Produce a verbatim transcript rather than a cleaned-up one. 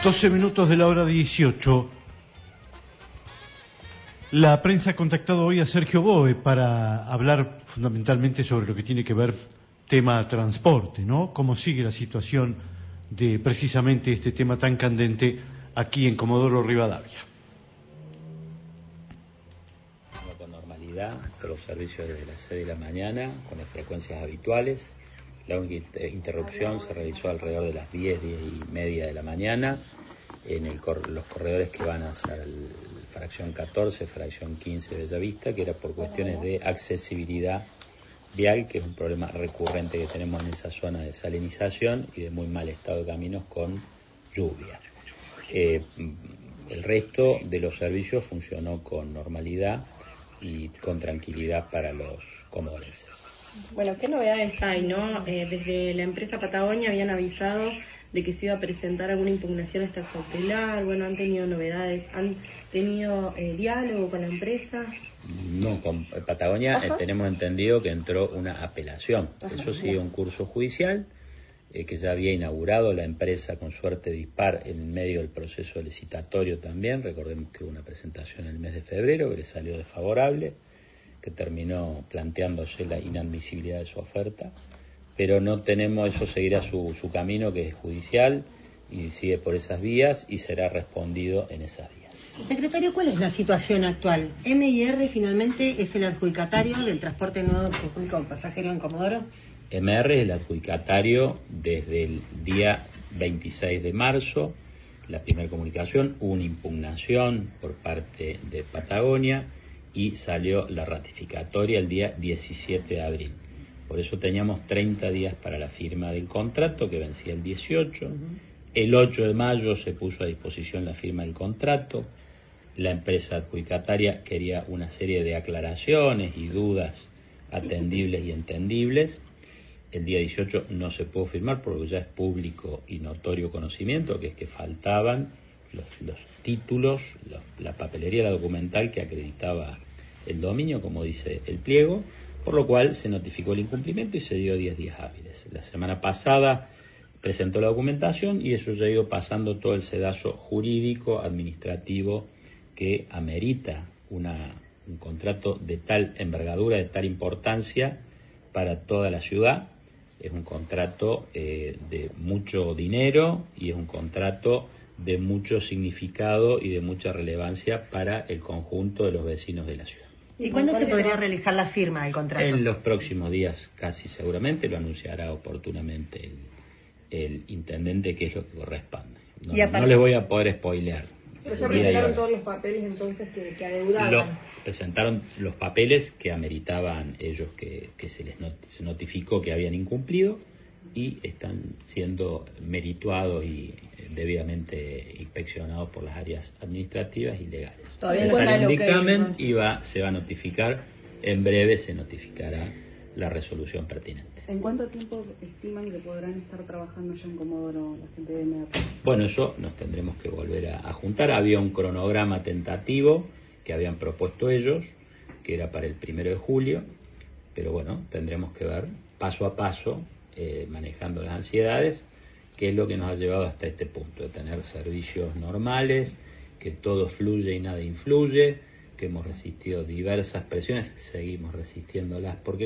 doce minutos de la hora dieciocho. La prensa ha contactado hoy a Sergio Boe para hablar fundamentalmente sobre lo que tiene que ver tema transporte, ¿no? Cómo sigue la situación de precisamente este tema tan candente aquí en Comodoro Rivadavia. Con normalidad, todos los servicios desde las seis de la mañana, con las frecuencias habituales. La única interrupción se realizó alrededor de las diez, diez y media de la mañana en el cor- los corredores que van hacia el fracción catorce, fracción quince de Bellavista, que era por cuestiones de accesibilidad vial, que es un problema recurrente que tenemos en esa zona de salinización y de muy mal estado de caminos con lluvia. Eh, el resto de los servicios funcionó con normalidad y con tranquilidad para los comodorenses. Bueno, ¿qué novedades hay, no? Eh, desde la empresa Patagonia habían avisado de que se iba a presentar alguna impugnación hasta cautelar. Bueno, ¿han tenido novedades? ¿Han tenido eh, diálogo con la empresa? No, con Patagonia eh, tenemos entendido que entró una apelación. Ajá, Eso sigue un curso judicial eh, que ya había inaugurado la empresa con suerte dispar en medio del proceso licitatorio también. Recordemos que hubo una presentación en el mes de febrero que le salió desfavorable, que terminó planteándose la inadmisibilidad de su oferta, pero no tenemos, eso seguirá su, su camino, que es judicial, y sigue por esas vías y será respondido en esas vías. Secretario, ¿cuál es la situación actual? ¿M I R finalmente es el adjudicatario del transporte nuevo público con pasajeros en Comodoro? M R es el adjudicatario desde el día veintiséis de marzo, la primera comunicación, hubo una impugnación por parte de Patagonia, y salió la ratificatoria el día diecisiete de abril. Por eso teníamos treinta días para la firma del contrato, que vencía el dieciocho. Uh-huh. El ocho de mayo se puso a disposición la firma del contrato. La empresa adjudicataria quería una serie de aclaraciones y dudas atendibles y entendibles. El día dieciocho no se pudo firmar porque ya es público y notorio conocimiento, que es que faltaban los, los títulos, los, la papelería, la documental que acreditaba el dominio, como dice el pliego, por lo cual se notificó el incumplimiento y se dio diez días hábiles. La semana pasada presentó la documentación y eso ya ha ido pasando todo el sedazo jurídico, administrativo, que amerita una, un contrato de tal envergadura, de tal importancia para toda la ciudad. Es un contrato eh, de mucho dinero y es un contrato de mucho significado y de mucha relevancia para el conjunto de los vecinos de la ciudad. ¿Y cuándo se podría realizar la firma del contrato? En los próximos días, casi seguramente, lo anunciará oportunamente el, el intendente, que es lo que corresponde. No, no les voy a poder spoilear. Pero ya presentaron todos los papeles entonces que, que adeudaban. Lo, presentaron los papeles que ameritaban ellos, que, que se les not, se notificó que habían incumplido, y están siendo merituados y debidamente inspeccionados por las áreas administrativas y legales. Todavía se sale un dictamen okay, y va, se va a notificar, en breve se notificará la resolución pertinente. ¿En cuánto tiempo estiman que podrán estar trabajando ya en Comodoro la gente de M R? Bueno, eso nos tendremos que volver a, a juntar. Había un cronograma tentativo que habían propuesto ellos, que era para el primero de julio, pero bueno, tendremos que ver paso a paso, eh, manejando las ansiedades, que es lo que nos ha llevado hasta este punto, de tener servicios normales, que todo fluye y nada influye, que hemos resistido diversas presiones, seguimos resistiéndolas porque